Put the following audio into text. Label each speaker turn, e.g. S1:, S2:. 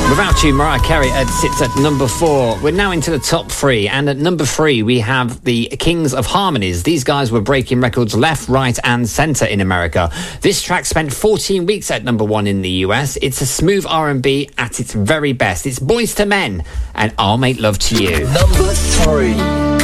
S1: Without You, Mariah Carey sits at number 4. We're now into the top 3, and at number 3 we have the Kings of Harmonies. These guys were breaking records left, right and centre in America. This track spent 14 weeks at number 1 in the US. It's a smooth R&B at its very best. It's Boyz II Men and I'll Make Love to You.
S2: Number 3.